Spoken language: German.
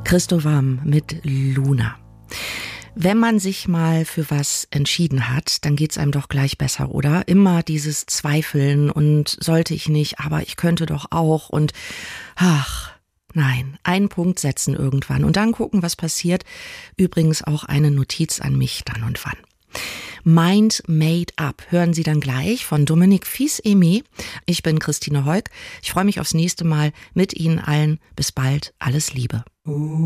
Christo Warm mit Luna. Wenn man sich mal für was entschieden hat, dann geht's einem doch gleich besser, oder? Immer dieses Zweifeln und sollte ich nicht, aber ich könnte doch auch und nein, einen Punkt setzen irgendwann und dann gucken, was passiert. Übrigens auch eine Notiz an mich dann und wann. Mind Made Up hören Sie dann gleich von Dominique Fils-Aimé. Ich bin Christine Heuk. Ich freue mich aufs nächste Mal mit Ihnen allen. Bis bald. Alles Liebe.